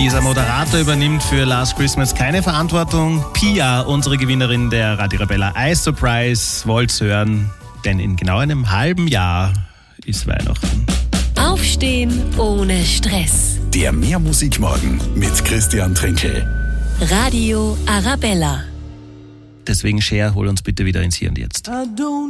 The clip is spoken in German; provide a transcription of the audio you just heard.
Dieser Moderator übernimmt für Last Christmas keine Verantwortung. Pia, unsere Gewinnerin der Radio Arabella Ice Surprise, wollt's hören, denn in genau einem halben Jahr ist Weihnachten. Aufstehen ohne Stress. Der Mehrmusikmorgen mit Christian Trinkel. Radio Arabella. Deswegen, Cher, hol uns bitte wieder ins Hier und Jetzt.